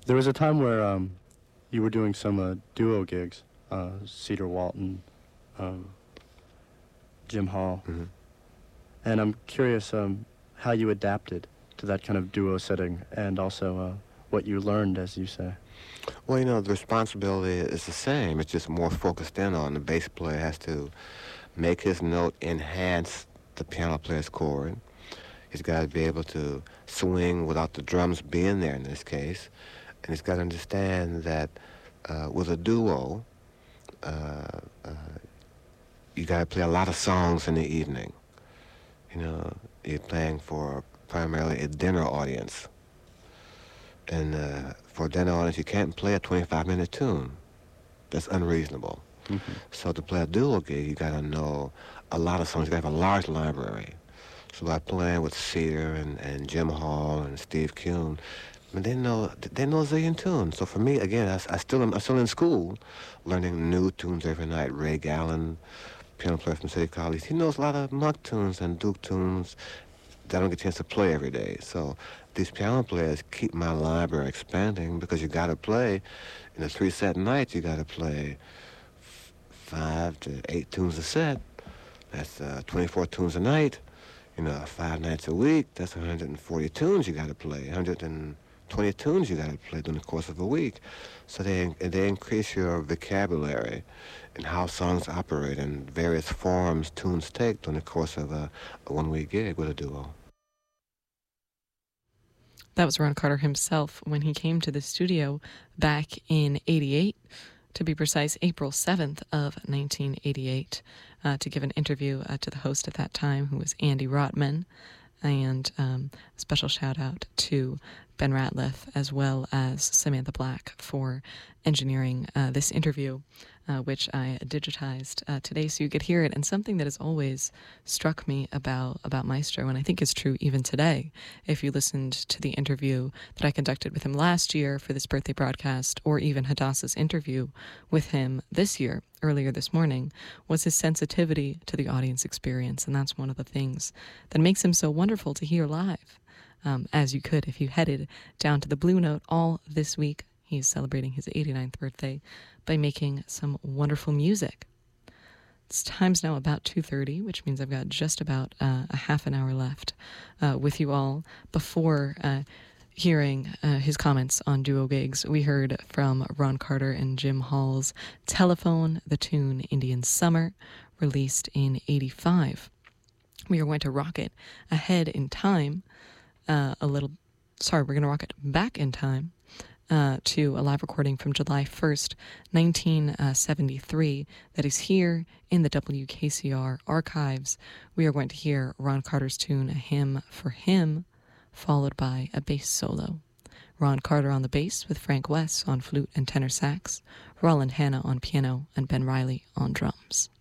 There was a time where you were doing some duo gigs, Cedar Walton, um, Jim Hall, Hmm. and I'm curious how you adapted to that kind of duo setting, and also what you learned, as you say. Well, you know, the responsibility is the same. It's just more focused in on. The bass player has to make his note enhance the piano player's chord. He's got to be able to swing without the drums being there in this case. And he's got to understand that with a duo, uh, uh, you got to play a lot of songs in the evening. You know, you're playing for primarily a dinner audience. And for a dinner audience, you can't play a 25-minute tune. That's unreasonable. Hmm. So to play a duo gig, you got to know a lot of songs. You got to have a large library. So by playing with Cedar and Jim Hall and Steve Kuhn, I mean, they know a zillion tunes. So for me, again, I'm still in school, learning new tunes every night. Ray Gallen, piano player from City College, he knows a lot of Monk tunes and Duke tunes that I don't get a chance to play every day. So these piano players keep my library expanding because you got to play in a 3-set night. You got to play 5 to 8 tunes a set. That's 24 tunes a night. You know, 5 nights a week, that's 140 tunes you got to play, 120 tunes you got to play during the course of a week. So they increase your vocabulary and how songs operate and various forms tunes take during the course of a one-week gig with a duo. That was Ron Carter himself when he came to the studio back in 88, to be precise, April 7th of 1988, to give an interview to the host at that time, who was Andy Rotman. And a special shout out to Ben Ratliff as well as Samantha Black for engineering this interview, which I digitized today so you could hear it. And something that has always struck me about Maestro, and I think is true even today, if you listened to the interview that I conducted with him last year for this birthday broadcast, or even Hadassah's interview with him this year, earlier this morning, was his sensitivity to the audience experience. And that's one of the things that makes him so wonderful to hear live, as you could if you headed down to the Blue Note all this week. He's celebrating his 89th birthday by making some wonderful music. It's time's now about 2:30, which means I've got just about a half an hour left with you all before hearing his comments on duo gigs. We heard from Ron Carter and Jim Hall's Telephone, the tune Indian Summer, released in 85. We are going to rock it ahead in time we're going to rock it back in time to a live recording from July 1st, 1973, that is here in the WKCR archives. We are going to hear Ron Carter's tune, A Hymn for Him, followed by a bass solo. Ron Carter on the bass with Frank West on flute and tenor sax, Roland Hanna on piano, and Ben Riley on drums.